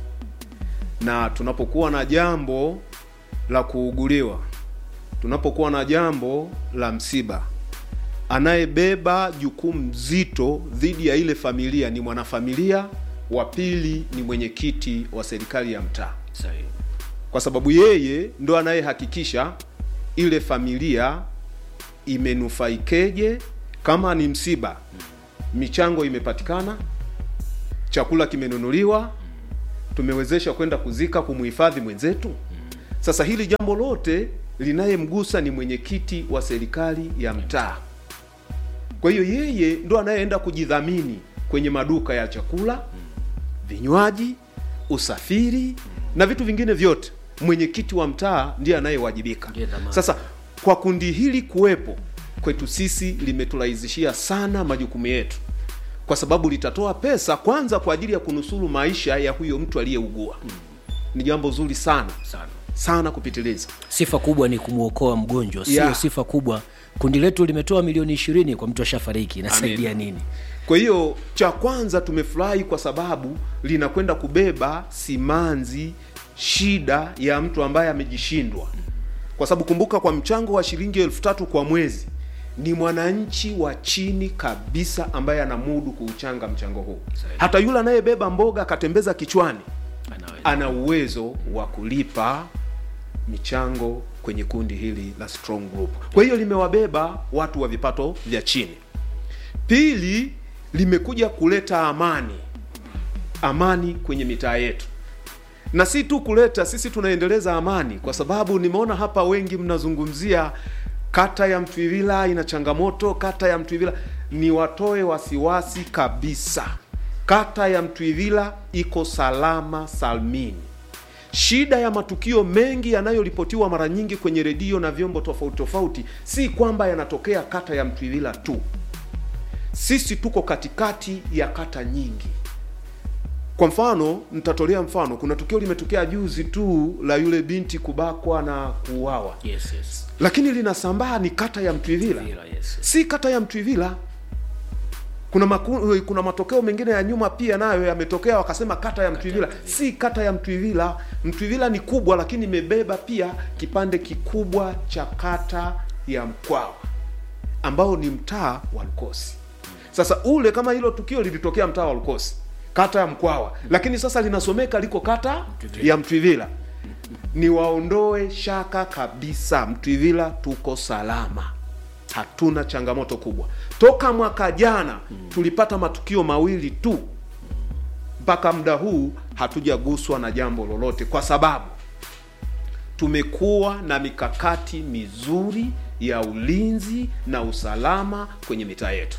na tunapokuwa na jambo la kuuguliwa, tunapokuwa na jambo la msiba, anayebeba jukumu zito dhidi ya ile familia ni mwanafamilia, wa pili ni mwenyekiti wa serikali ya mtaa. Sahihi. Kwa sababu yeye ndo anayehakikisha ile familia imenufaikeje. Kama ni msiba, michango imepatikana, chakula kimenunuliwa, tumewezesha kwenda kuzika, kumuhifadhi mwenzetu. Sasa hili jambo lote linayemgusa ni mwenyekiti wa serikali ya mtaa. Kwa hiyo yeye ndo anayeenda kujidhamini kwenye maduka ya chakula, vinywaji, usafiri na vitu vingine vyote. Mwenyekiti wa mtaa ndiye anayewajibika. Sasa kwa kundi hili kuwepo kwetu sisi limeturahisishia sana majukumu yetu, kwa sababu litatoa pesa kwanza kwa ajili ya kunusuru maisha ya huyo mtu aliyeugua. Mm. Ni jambo zuri sana sana sana kupitiliza. Sifa kubwa ni kumuokoa mgonjwa, sio yeah. Sifa kubwa kundi letu limetoa milioni ishirini kwa mtu ashafariki, inasaidia nini? Kwa hiyo cha kwanza tumefurahi kwa sababu linakwenda kubeba simanzi shida ya mtu ambaye amejishindwa. Kwa sababu kumbuka, kwa mchango wa shilingi elfu tatu kwa mwezi ni mwananchi wa chini kabisa ambaye anamudu kuuchanga mchango huu. Hata yule anayebeba mboga akatembeza kichwani ana uwezo wa kulipa michango kwenye kundi hili la Strong Group. Kwa hiyo limewabeba watu wa vipato vya chini. Pili, limekuja kuleta amani. Amani kwenye mitaa yetu. Na si tu kuleta, sisi tunaendeleza amani, kwa sababu nimeona hapa wengi mnazungumzia kata ya Mtwivila ina changamoto, kata ya Mtwivila. Ni watoe wasiwasi kabisa. Kata ya Mtwivila iko salama salmini. Shida ya matukio mengi yanayoripotiwa mara nyingi kwenye redio na vyombo tofauti tofauti si kwamba yanatokea kata ya Mtwivila tu. Sisi tuko katikati ya kata nyingi. Kwa mfano, nitatolea mfano, kuna tukio limetokea juzi tu la yule binti kubakwa na kuuawa. Yes, yes. Lakini linasambaa ni kata ya Mtwivila. Yes, yes. Si kata ya Mtwivila. Kuna maku, kuna matokeo mengine ya nyuma pia nayo yametokea wakasema kata ya Mtwivila. Si kata ya Mtwivila. Mtwivila ni kubwa lakini imebeba pia kipande kikubwa cha kata ya Mkwawa ambao ni mtaa wa Lukosi. Sasa ule kama hilo tukio lilitokea mtaa wa Lukosi, kata ya Mkwawa, lakini sasa linasomeka liko kata ya Mtwivila. Ni waondoe shaka kabisa, Mtwivila tuko salama. Hatuna changamoto kubwa. Toka mwaka jana tulipata matukio mawili tu. Mpaka muda huu hatujaguswa na jambo lolote kwa sababu tumekuwa na mikakati mizuri ya ulinzi na usalama kwenye mitaa yetu.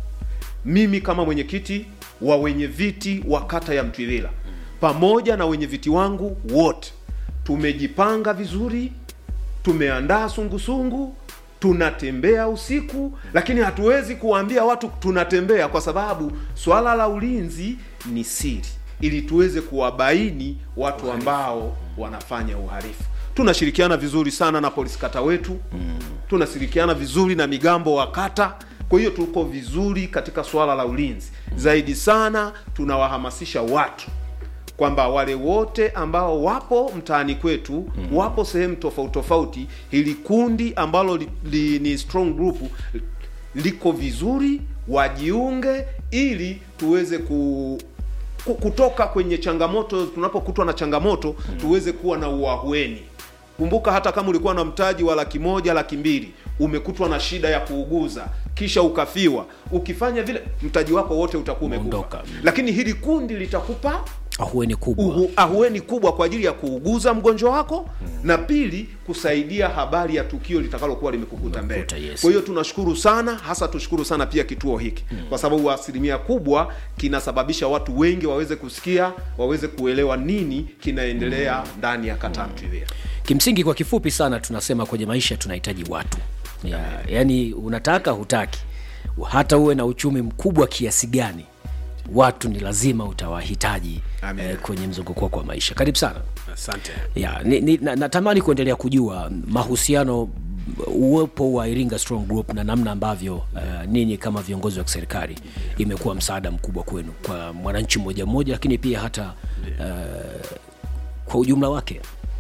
Mimi kama mwenyekiti wa wenye viti wa kata ya Mtwivila pamoja na wenye viti wangu wote tumejipanga vizuri, tumeandaa sungusungu, tunatembea usiku, lakini hatuwezi kuwaambia watu tunatembea kwa sababu swala la ulinzi ni siri, ili tuweze kuwabaini watu ambao wanafanya uhalifu. Tunashirikiana vizuri sana na polisi kata wetu, tunashirikiana vizuri na migambo wa kata. Kwa hiyo tuko vizuri katika swala la ulinzi. Zaidi sana tunawahamasisha watu kwamba wale wote ambao wapo mtaani kwetu, mm. wapo sehemu tofauti tofauti, hili kundi ambalo li, li, ni strong group liko vizuri, wajiunge ili tuweze ku, ku, kutoka kwenye changamoto. Tunapokutwa na changamoto, mm. tuweze kuwa na uahueni. Kumbuka hata kama ulikuwa na mtaji wa laki moja, laki mbili, umekutwa na shida ya kuuguza kisha ukafiwa, ukifanya vile mtaji wako wote utakuwa umekufa. Lakini hili kundi litakupa ahueni kubwa. Uhu, ahueni kubwa kwa ajili ya kuuguza mgonjwa wako, hmm. na pili kusaidia habari ya tukio litakalokuwa limekukuta mbele. Yes. Kwa hiyo tunashukuru sana, hasa tushukuru sana pia kituo hiki, hmm. kwa sababu asilimia kubwa kinasababisha watu wengi waweze kusikia, waweze kuelewa nini kinaendelea hmm. ndani ya kata Mtwivila. Kimsingi kwa kifupi sana tunasema kwenye maisha tunahitaji watu. Ya, yani unataka hutaki, hata uwe na uchumi mkubwa kiasi gani, watu ni lazima utawahitaji eh, kwenye mzunguko kwa maisha. Karibu sana. Asante. Ya, ni, ni, na, natamani kuendelea kujua mahusiano, uwepo wa Iringa Strong Group na namna ambavyo uh, ninyi kama viongozi wa serikali imekuwa msaada mkubwa kwenu kwa mwananchi mmoja mmoja, lakini pia hata uh, kwa ujumla wake.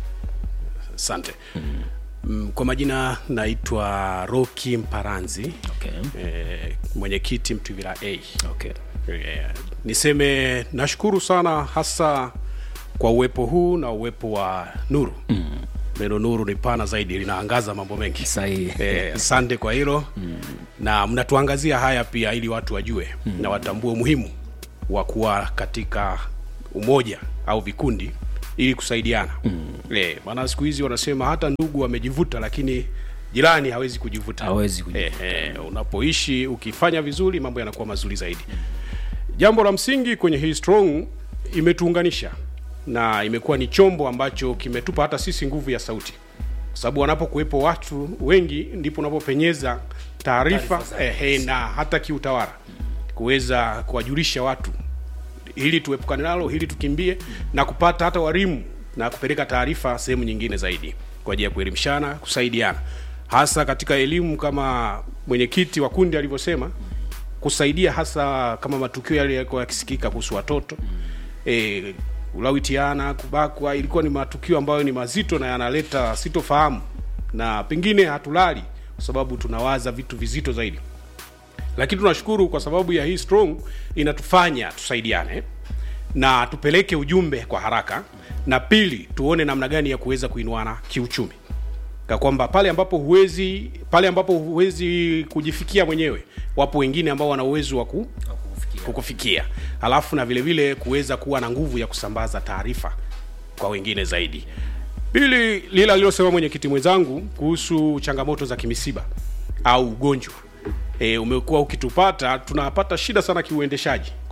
Asante. Mm. Mm, kwa majina naitwa Roki Mparanzi. Okay. E, mwenyekiti Mtwivila A. Okay. E, niseme nashukuru sana hasa kwa uwepo huu na uwepo wa Nuru. Mm. Neno Nuru ni pana zaidi, linaangaza mambo mengi. Sahihi. E, asante kwa hilo. Mm. Na mnatuangazia haya pia ili watu wajue mm. na watambue umuhimu wa kuwa katika umoja au vikundi ili kusaidiana. Mm. Eh, maana siku hizi wanasema hata ndugu wamejivuta lakini jirani hawezi kujivuta. Hawezi kujivuta. Eh, eh, unapoishi ukifanya vizuri mambo yanakuwa mazuri zaidi. Mm. Jambo la msingi kwenye hii strong imetuunganisha na imekuwa ni chombo ambacho kimetupa hata sisi nguvu ya sauti. Kwa sababu wanapokuwepo watu wengi ndipo unapopenyeza taarifa eh, na hata kiutawala kuweza kuwajulisha watu ili tuepukane nalo, ili tukimbie na kupata hata walimu na kupeleka taarifa sehemu nyingine zaidi kwa ajili ya kuelimishana, kusaidiana. Hasa katika elimu kama mwenyekiti wa kundi alivyosema, kusaidia hasa kama matukio yale yalikuwa yakisikika kuhusu watoto. Eh, ulawitiana, kubakwa, ilikuwa ni matukio ambayo ni mazito na yanaleta sitofahamu na pengine hatulali kwa sababu tunawaza vitu vizito zaidi. Lakini tunashukuru kwa sababu ya hii strong inatufanya tusaidiane na tupeleke ujumbe kwa haraka, na pili tuone namna gani ya kuweza kuinuana kiuchumi. Kwa kwamba pale ambapo huwezi pale ambapo huwezi kujifikia mwenyewe, wapo wengine ambao wana uwezo wa kukufikia. Halafu na vile vile kuweza kuwa na nguvu ya kusambaza taarifa kwa wengine zaidi. Pili, lile alilosema mwenyekiti mwenzangu kuhusu changamoto za kimisiba au ugonjwa. E, umekuwa ukitupata tunapata shida sana kiuendeshaji kwa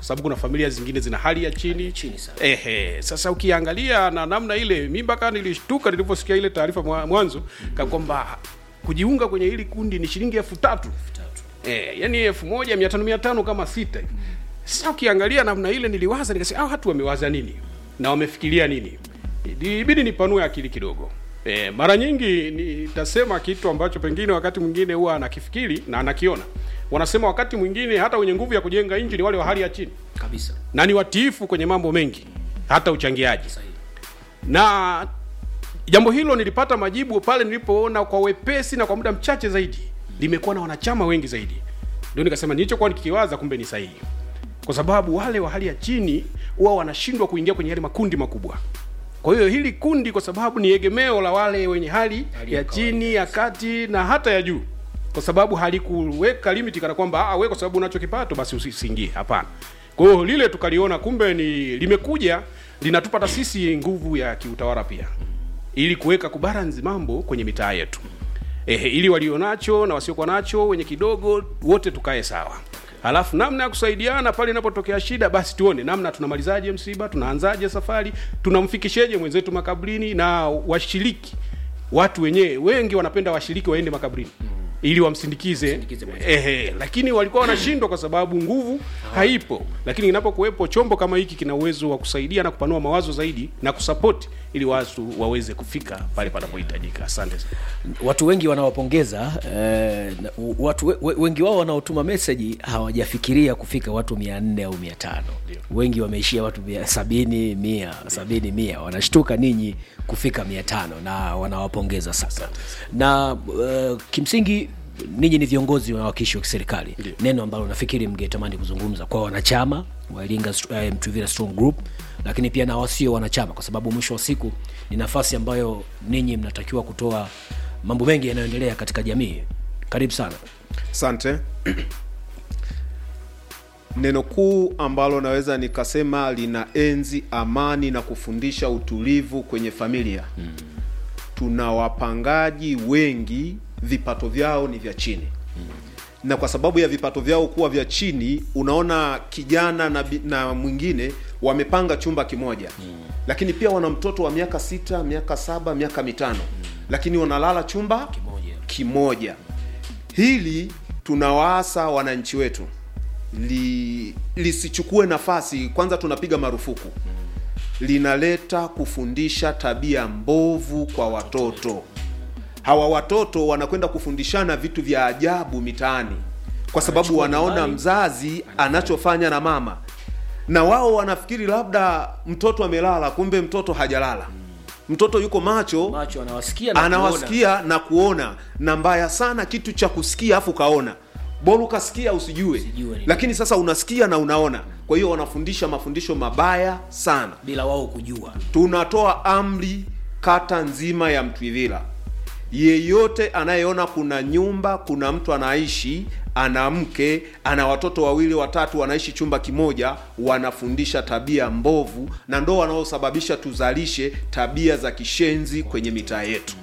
kwa sababu kuna familia zingine zina hali ya chini Chini sana. Ehe, sasa ukiangalia na namna ile, mimi mpaka nilishtuka niliposikia ile taarifa mwa- mwanzo ka kwamba kujiunga kwenye hili kundi ni shilingi elfu tatu. Eh, yani elfu moja mia tano mia tano kama sita hivi. Sasa ukiangalia namna ile niliwaza nikasema hao watu wamewaza nini na wamefikiria nini? Ibidi nipanue akili kidogo. E, mara nyingi nitasema kitu ambacho pengine wakati mwingine huwa anakifikiri na anakiona. Wanasema wakati mwingine hata wenye nguvu ya kujenga nchi ni wale wa hali ya chini kabisa, na ni watiifu kwenye mambo mengi, hata uchangiaji. sahihi. Na jambo hilo nilipata majibu pale nilipoona kwa wepesi na kwa muda mchache zaidi limekuwa na wanachama wengi zaidi. Ndio nikasema nilichokuwa nikiwaza kumbe ni sahihi. Kwa sababu wale wa hali ya chini huwa wanashindwa kuingia kwenye yale makundi makubwa. Kwa hiyo hili kundi kwa sababu ni egemeo la wale wenye hali, hali ya, ya chini, ya kati na hata ya juu. Kwa sababu halikuweka limit kana kwamba ah wewe kwa sababu unacho kipato basi usiingie. Hapana. Kwa hiyo lile tukaliona kumbe ni limekuja linatupata sisi nguvu ya kiutawala pia. Ili kuweka kubalance mambo kwenye mitaa yetu. Ehe, ili walionacho na wasiokuwa nacho wenye kidogo wote tukae sawa. Halafu namna ya kusaidiana pale inapotokea shida basi tuone namna tunamalizaje msiba, tunaanzaje safari, tunamfikisheje mwenzetu makaburini na washiriki. Watu wenyewe wengi wanapenda washiriki waende makaburini mm. ili wamsindikize. Ehe, lakini walikuwa wanashindwa kwa sababu nguvu haipo. Lakini inapokuwepo chombo kama hiki kina uwezo wa kusaidia na kupanua mawazo zaidi na kusupport ili watu waweze kufika pale panapohitajika. Asante sana. Watu wengi wanawapongeza eh, watu we, we, wengi wao wanaotuma message hawajafikiria kufika watu mia nne au mia tano. Wengi wameishia watu mia, sabini, mia, sabini, mia. Wanashtuka ninyi kufika mia tano na wanawapongeza sasa. Na uh, kimsingi ninyi ni viongozi wa wakishi wa serikali. Neno ambalo nafikiri mngetamani kuzungumza kwa wanachama wa Iringa uh, Mtuvira Strong Group, lakini pia na wasio wanachama, kwa sababu mwisho wa siku ni nafasi ambayo ninyi mnatakiwa kutoa mambo mengi yanayoendelea katika jamii. Karibu sana. Asante. Neno kuu ambalo naweza nikasema lina enzi amani na kufundisha utulivu kwenye familia. Hmm. Tuna wapangaji wengi vipato vyao ni vya chini. Hmm. Na kwa sababu ya vipato vyao kuwa vya chini, unaona kijana na, na mwingine wamepanga chumba kimoja. Hmm. Lakini pia wana mtoto wa miaka sita, miaka saba, miaka mitano. Hmm. Lakini wanalala chumba kimoja. kimoja. Hili tunawaasa wananchi wetu li lisichukue nafasi. Kwanza tunapiga marufuku. Linaleta kufundisha tabia mbovu kwa watoto. Hawa watoto wanakwenda kufundishana vitu vya ajabu mitaani kwa sababu wanaona mzazi anachofanya na mama, na wao wanafikiri labda mtoto amelala, kumbe mtoto hajalala. Mtoto yuko macho, macho anawasikia na anawasikia kuona. na kuona, na mbaya sana kitu cha kusikia afu kaona. Bora ukasikia usijue, usijue lakini sasa unasikia na unaona. Kwa hiyo wanafundisha mafundisho mabaya sana bila wao kujua. Tunatoa amri kata nzima ya Mtuvira, yeyote anayeona kuna nyumba, kuna mtu anaishi, ana mke, ana watoto wawili watatu, wanaishi chumba kimoja, wanafundisha tabia mbovu, na ndo wanaosababisha tuzalishe tabia za kishenzi kwenye mitaa yetu.